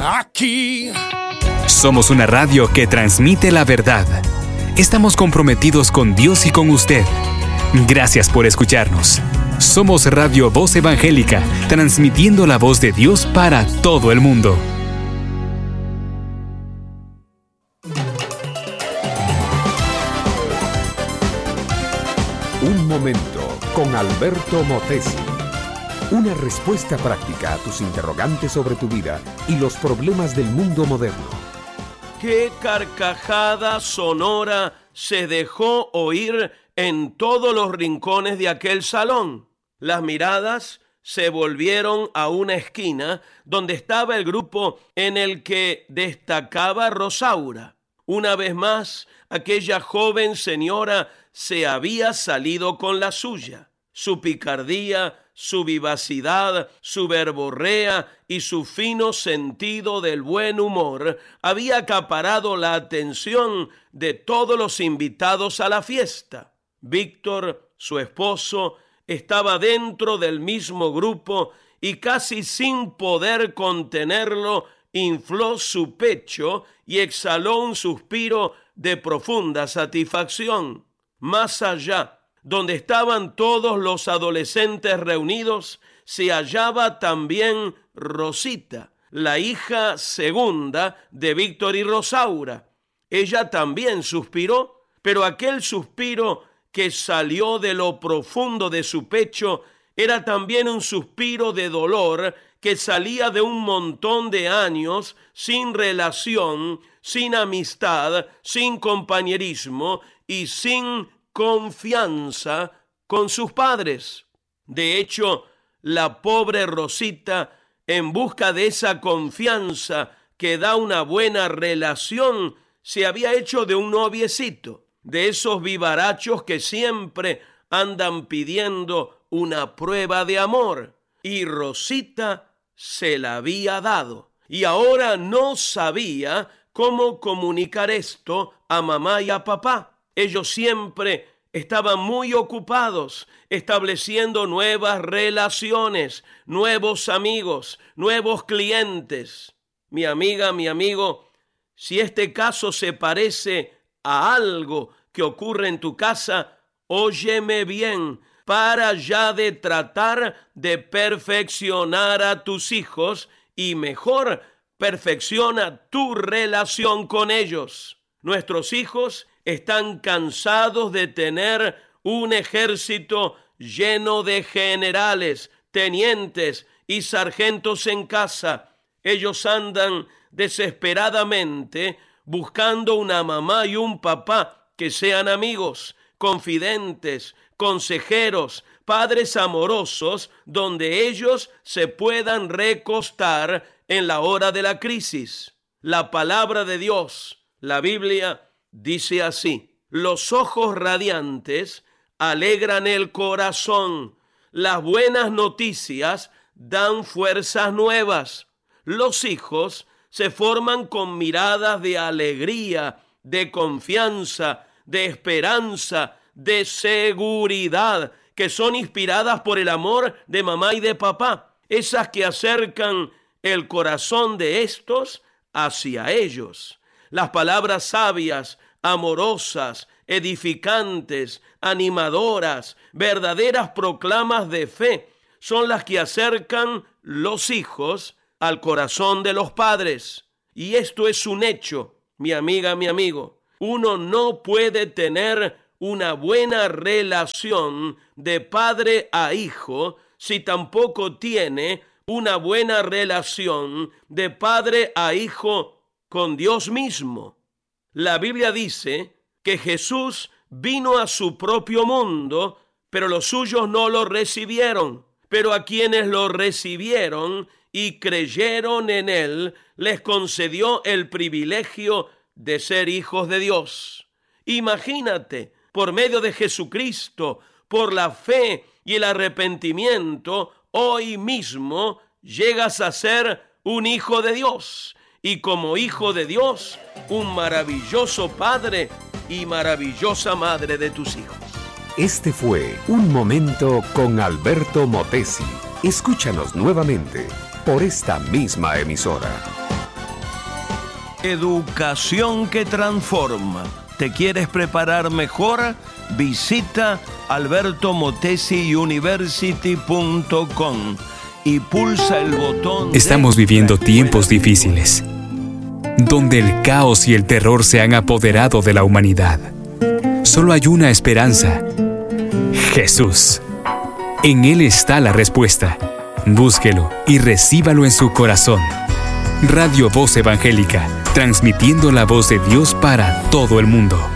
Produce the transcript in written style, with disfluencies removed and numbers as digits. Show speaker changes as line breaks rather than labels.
aquí.
Somos una radio que transmite la verdad. Estamos comprometidos con Dios y con usted. Gracias por escucharnos. Somos Radio Voz Evangélica, transmitiendo la voz de Dios para todo el mundo.
Un momento con Alberto Motesi. Una respuesta práctica a tus interrogantes sobre tu vida y los problemas del mundo moderno.
¡Qué carcajada sonora se dejó oír en todos los rincones de aquel salón! Las miradas se volvieron a una esquina donde estaba el grupo en el que destacaba Rosaura. Una vez más, aquella joven señora se había salido con la suya. Su picardía, su vivacidad, su verborrea y su fino sentido del buen humor había acaparado la atención de todos los invitados a la fiesta. Víctor, su esposo, estaba dentro del mismo grupo y casi sin poder contenerlo, infló su pecho y exhaló un suspiro de profunda satisfacción. Más allá, donde estaban todos los adolescentes reunidos, se hallaba también Rosita, la hija segunda de Víctor y Rosaura. Ella también suspiró, pero aquel suspiro que salió de lo profundo de su pecho era también un suspiro de dolor que salía de un montón de años sin relación, sin amistad, sin compañerismo y sin confianza con sus padres. De hecho, la pobre Rosita, en busca de esa confianza que da una buena relación, se había hecho de un noviecito, de esos vivarachos que siempre andan pidiendo una prueba de amor. Y Rosita se la había dado. Y ahora no sabía cómo comunicar esto a mamá y a papá. Ellos siempre estaban muy ocupados estableciendo nuevas relaciones, nuevos amigos, nuevos clientes. Mi amiga, mi amigo, si este caso se parece a algo que ocurre en tu casa, óyeme bien, para ya de tratar de perfeccionar a tus hijos y mejor perfecciona tu relación con ellos. Nuestros hijos están cansados de tener un ejército lleno de generales, tenientes y sargentos en casa. Ellos andan desesperadamente buscando una mamá y un papá que sean amigos, confidentes, consejeros, padres amorosos, donde ellos se puedan recostar en la hora de la crisis. La palabra de Dios, la Biblia, dice así: los ojos radiantes alegran el corazón, las buenas noticias dan fuerzas nuevas. Los hijos se forman con miradas de alegría, de confianza, de esperanza, de seguridad, que son inspiradas por el amor de mamá y de papá, esas que acercan el corazón de estos hacia ellos. Las palabras sabias, amorosas, edificantes, animadoras, verdaderas proclamas de fe, son las que acercan los hijos al corazón de los padres. Y esto es un hecho, mi amiga, mi amigo. Uno no puede tener una buena relación de padre a hijo si tampoco tiene una buena relación de padre a hijo con Dios mismo. La Biblia dice que Jesús vino a su propio mundo, pero los suyos no lo recibieron. Pero a quienes lo recibieron y creyeron en él, les concedió el privilegio de ser hijos de Dios. Imagínate, por medio de Jesucristo, por la fe y el arrepentimiento, hoy mismo llegas a ser un hijo de Dios. Y como hijo de Dios, un maravilloso padre y maravillosa madre de tus hijos.
Este fue Un Momento con Alberto Motesi. Escúchanos nuevamente por esta misma emisora.
Educación que transforma. ¿Te quieres preparar mejor? Visita albertomotesiuniversity.com y pulsa el botón.
Estamos viviendo tiempos difíciles, donde el caos y el terror se han apoderado de la humanidad. Solo hay una esperanza: Jesús. En Él está la respuesta. Búsquelo y recíbalo en su corazón. Radio Voz Evangélica, transmitiendo la voz de Dios para todo el mundo.